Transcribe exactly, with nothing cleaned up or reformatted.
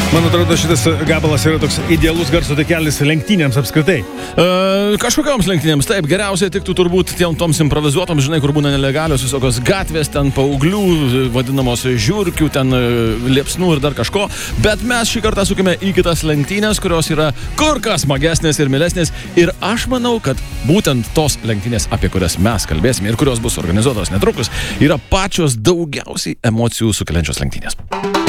Man atrodo, šitas gabalas yra toks idealus garso takelis lenktynėms apskritai. E, kažkokioms lenktynėms, taip, geriausiai tiktų turbūt tiem toms improvizuotoms, žinai, kur būna nelegalios visokios gatvės, ten paauglių, vadinamos žiurkių, ten liepsnų ir dar kažko. Bet mes šį kartą sukime į kitas lenktynės, kurios yra kur kas smagesnės ir mielesnės. Ir aš manau, kad būtent tos lenktynės, apie kurias mes kalbėsime ir kurios bus organizuotos netrukus, yra pačios daugiausiai emocijų sukeliančios lenktynės.